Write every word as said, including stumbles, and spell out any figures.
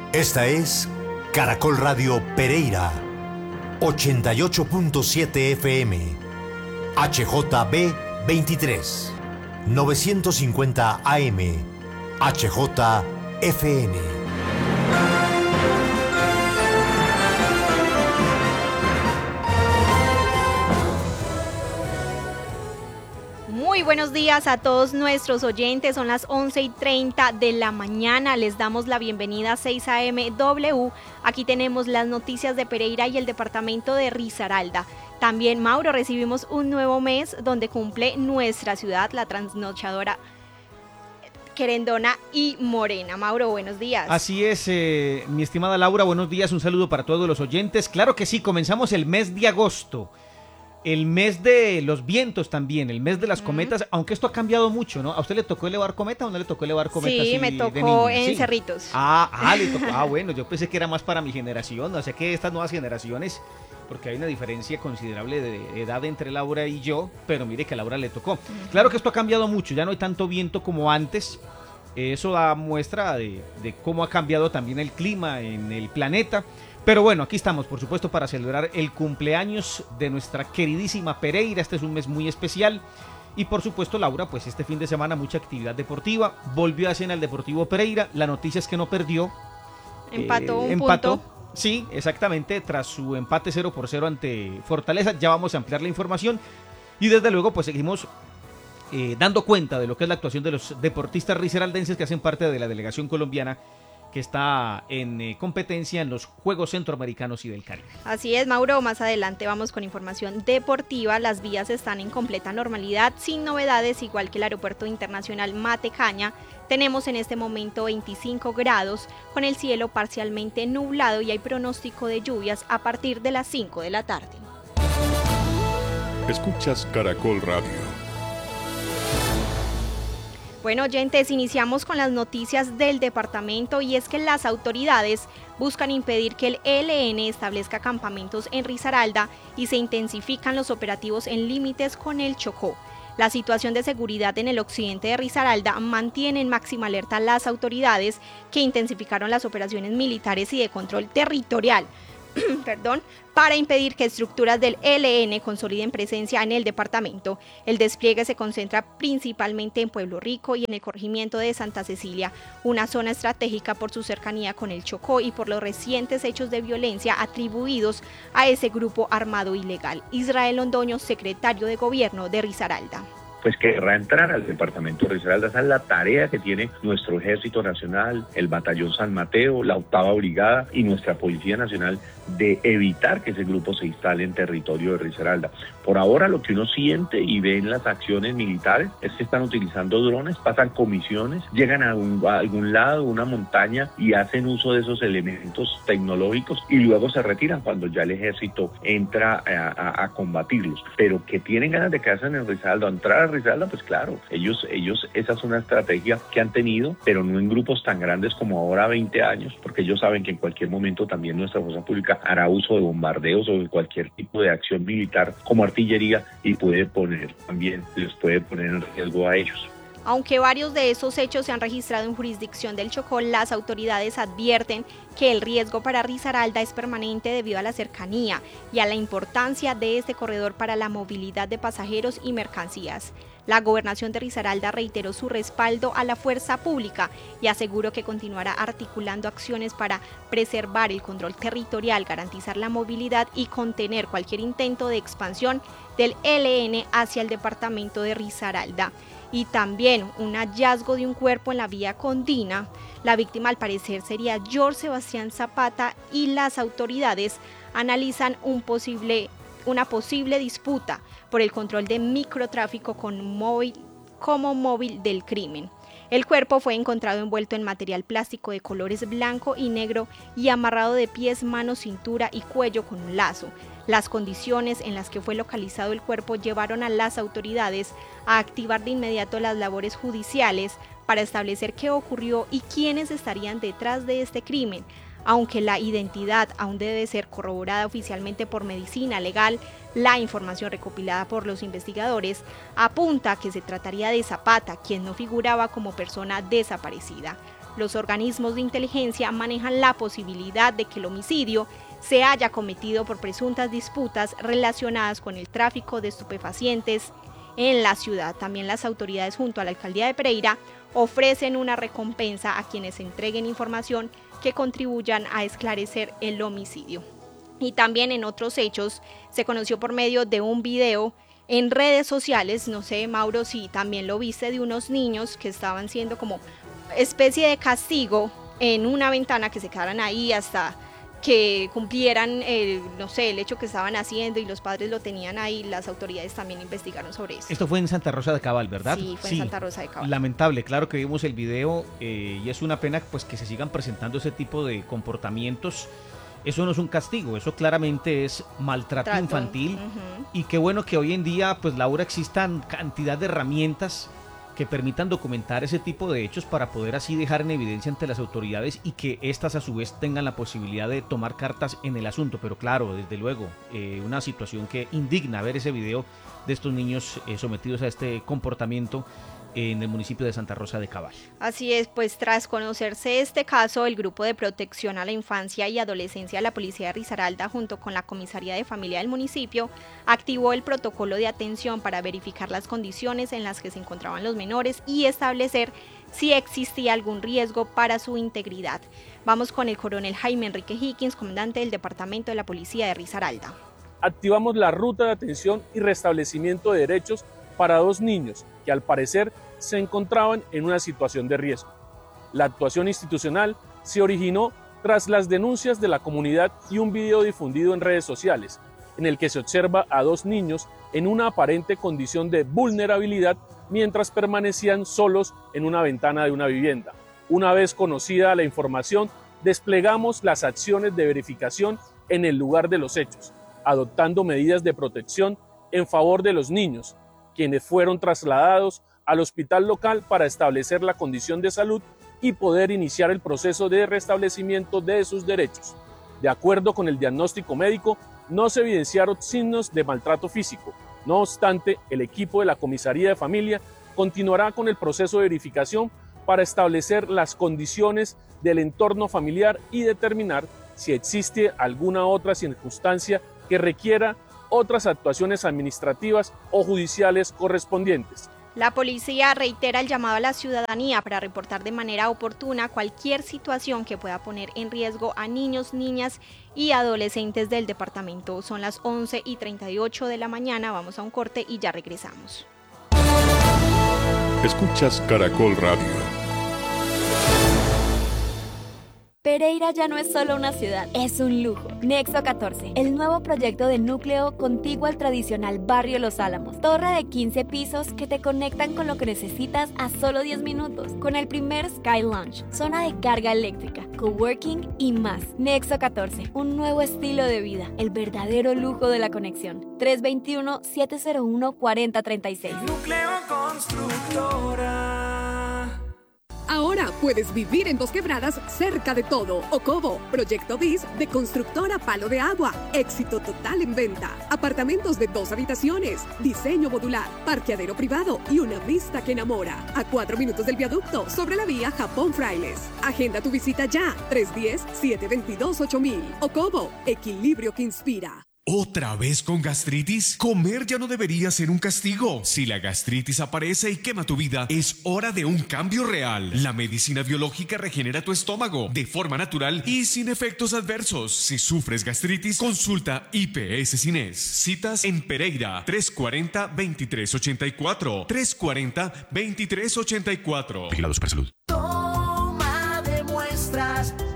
Esta es Caracol Radio Pereira, ochenta y ocho punto siete F M, H J B veintitrés, novecientos cincuenta A M, H J F N. Muy buenos días a todos nuestros oyentes, son las once y treinta de la mañana, les damos la bienvenida a seis A M W, aquí tenemos las noticias de Pereira y el departamento de Risaralda. También, Mauro, recibimos un nuevo mes donde cumple nuestra ciudad, la trasnochadora Querendona y Morena. Mauro, buenos días. Así es, eh, mi estimada Laura, buenos días, un saludo para todos los oyentes. Claro que sí, comenzamos el mes de agosto. El mes de los vientos también, el mes de las cometas, mm. aunque esto ha cambiado mucho, ¿no? ¿A usted le tocó elevar cometa o no le tocó elevar cometa? Sí, me tocó en sí. Cerritos. Ah, ah, le tocó. Ah, bueno, yo pensé que era más para mi generación, o sea que estas nuevas generaciones, porque hay una diferencia considerable de edad entre Laura y yo, pero mire que a Laura le tocó. Mm. Claro que esto ha cambiado mucho, ya no hay tanto viento como antes, eso da muestra de, de cómo ha cambiado también el clima en el planeta. Pero bueno, aquí estamos, por supuesto, para celebrar el cumpleaños de nuestra queridísima Pereira. Este es un mes muy especial. Y por supuesto, Laura, pues este fin de semana mucha actividad deportiva. Volvió a escena el Deportivo Pereira. La noticia es que no perdió. Empató eh, un empató, punto. Sí, exactamente, tras su empate cero por cero ante Fortaleza. Ya vamos a ampliar la información. Y desde luego, pues seguimos eh, dando cuenta de lo que es la actuación de los deportistas risaraldenses que hacen parte de la delegación colombiana que está en eh, competencia en los Juegos Centroamericanos y del Caribe. Así es, Mauro, más adelante vamos con información deportiva. Las vías están en completa normalidad, sin novedades, igual que el Aeropuerto Internacional Matecaña. Tenemos en este momento veinticinco grados, con el cielo parcialmente nublado y hay pronóstico de lluvias a partir de las cinco de la tarde. Escuchas Caracol Radio. Bueno, oyentes, iniciamos con las noticias del departamento y es que las autoridades buscan impedir que el E L N establezca campamentos en Risaralda y se intensifican los operativos en límites con el Chocó. La situación de seguridad en el occidente de Risaralda mantiene en máxima alerta a las autoridades que intensificaron las operaciones militares y de control territorial. Perdón, para impedir que estructuras del E L N consoliden presencia en el departamento. El despliegue se concentra principalmente en Pueblo Rico y en el corregimiento de Santa Cecilia, una zona estratégica por su cercanía con el Chocó y por los recientes hechos de violencia atribuidos a ese grupo armado ilegal. Israel Londoño, secretario de Gobierno de Risaralda. Pues querrá entrar al departamento de Risaralda. Esa es la tarea que tiene nuestro Ejército Nacional, el Batallón San Mateo, la octava Brigada y nuestra Policía Nacional, de evitar que ese grupo se instale en territorio de Risaralda. Por ahora lo que uno siente y ve en las acciones militares es que están utilizando drones, pasan comisiones, llegan a, un, a algún lado, una montaña y hacen uso de esos elementos tecnológicos y luego se retiran cuando ya el ejército entra a, a, a combatirlos. Pero que tienen ganas de quedarse en Risaralda, entrar a Risaralda, pues claro, ellos, ellos, esa es una estrategia que han tenido, pero no en grupos tan grandes como ahora veinte años, porque ellos saben que en cualquier momento también nuestra fuerza pública hará uso de bombardeos o de cualquier tipo de acción militar como artillería y puede poner también, les puede poner en riesgo a ellos. Aunque varios de esos hechos se han registrado en jurisdicción del Chocó, las autoridades advierten que el riesgo para Risaralda es permanente debido a la cercanía y a la importancia de este corredor para la movilidad de pasajeros y mercancías. La gobernación de Risaralda reiteró su respaldo a la fuerza pública y aseguró que continuará articulando acciones para preservar el control territorial, garantizar la movilidad y contener cualquier intento de expansión del E L N hacia el departamento de Risaralda. Y también un hallazgo de un cuerpo en la vía Condina. La víctima al parecer sería George Sebastián Zapata y las autoridades analizan un posible, una posible disputa por el control de microtráfico con móvil, como móvil del crimen. El cuerpo fue encontrado envuelto en material plástico de colores blanco y negro y amarrado de pies, manos, cintura y cuello con un lazo. Las condiciones en las que fue localizado el cuerpo llevaron a las autoridades a activar de inmediato las labores judiciales para establecer qué ocurrió y quiénes estarían detrás de este crimen. Aunque la identidad aún debe ser corroborada oficialmente por medicina legal, la información recopilada por los investigadores apunta a que se trataría de Zapata, quien no figuraba como persona desaparecida. Los organismos de inteligencia manejan la posibilidad de que el homicidio se haya cometido por presuntas disputas relacionadas con el tráfico de estupefacientes en la ciudad. También las autoridades junto a la alcaldía de Pereira ofrecen una recompensa a quienes entreguen información que contribuyan a esclarecer el homicidio. Y también en otros hechos se conoció por medio de un video en redes sociales, no sé, Mauro, si también lo viste, de unos niños que estaban siendo como especie de castigo en una ventana, que se quedaran ahí hasta que cumplieran, eh, no sé, el hecho que estaban haciendo, y los padres lo tenían ahí. Las autoridades también investigaron sobre eso. Esto fue en Santa Rosa de Cabal, ¿verdad? Sí, fue sí, en Santa Rosa de Cabal. Lamentable, claro que vimos el video eh, y es una pena pues que se sigan presentando ese tipo de comportamientos. Eso no es un castigo, eso claramente es maltrato Trato. infantil. Uh-huh. Y qué bueno que hoy en día, pues Laura, existan cantidad de herramientas que permitan documentar ese tipo de hechos para poder así dejar en evidencia ante las autoridades y que éstas a su vez tengan la posibilidad de tomar cartas en el asunto. Pero claro, desde luego, eh, una situación que indigna ver ese video de estos niños eh, sometidos a este comportamiento en el municipio de Santa Rosa de Cabal. Así es, pues tras conocerse este caso, el Grupo de Protección a la Infancia y Adolescencia de la Policía de Risaralda, junto con la Comisaría de Familia del municipio, activó el protocolo de atención para verificar las condiciones en las que se encontraban los menores y establecer si existía algún riesgo para su integridad. Vamos con el coronel Jaime Enrique Higgins, comandante del Departamento de la Policía de Risaralda. Activamos la ruta de atención y restablecimiento de derechos para dos niños que al parecer se encontraban en una situación de riesgo. La actuación institucional se originó tras las denuncias de la comunidad y un video difundido en redes sociales, en el que se observa a dos niños en una aparente condición de vulnerabilidad mientras permanecían solos en una ventana de una vivienda. Una vez conocida la información, desplegamos las acciones de verificación en el lugar de los hechos, adoptando medidas de protección en favor de los niños, quienes fueron trasladados al hospital local para establecer la condición de salud y poder iniciar el proceso de restablecimiento de sus derechos. De acuerdo con el diagnóstico médico, no se evidenciaron signos de maltrato físico. No obstante, el equipo de la Comisaría de Familia continuará con el proceso de verificación para establecer las condiciones del entorno familiar y determinar si existe alguna otra circunstancia que requiera otras actuaciones administrativas o judiciales correspondientes. La policía reitera el llamado a la ciudadanía para reportar de manera oportuna cualquier situación que pueda poner en riesgo a niños, niñas y adolescentes del departamento. Son las once y treinta y ocho de la mañana, vamos a un corte y ya regresamos. Escuchas Caracol Radio. Pereira ya no es solo una ciudad, es un lujo. Nexo catorce, el nuevo proyecto de núcleo contiguo al tradicional barrio Los Álamos. Torre de quince pisos que te conectan con lo que necesitas a solo diez minutos. Con el primer Sky Lounge, zona de carga eléctrica, coworking y más. Nexo catorce, un nuevo estilo de vida, el verdadero lujo de la conexión. tres dos uno, siete cero uno, cuatro cero tres seis. Núcleo Constructora. Ahora puedes vivir en Dos Quebradas cerca de todo. Ocobo, Proyecto BIS de Constructora Palo de Agua. Éxito total en venta. Apartamentos de dos habitaciones, diseño modular, parqueadero privado y una vista que enamora. A cuatro minutos del viaducto sobre la vía Japón Frailes. Agenda tu visita ya. tres uno cero, siete dos dos, ocho mil. Ocobo, equilibrio que inspira. ¿Otra vez con gastritis? Comer ya no debería ser un castigo. Si la gastritis aparece y quema tu vida, es hora de un cambio real. La medicina biológica regenera tu estómago de forma natural y sin efectos adversos. Si sufres gastritis, consulta I P S Cines. Citas en Pereira, tres cuatro cero, veintitrés ochenta y cuatro. tres cuatro cero, veintitrés ochenta y cuatro. Vigilados para salud. Toma de muestras